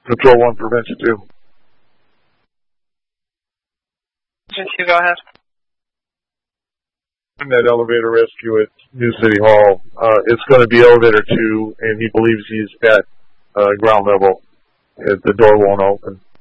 Control 1 prevention 2. Prevention 2, go ahead. In that elevator rescue at New City Hall, it's going to be elevator 2, and he believes he's at ground level. The door won't open.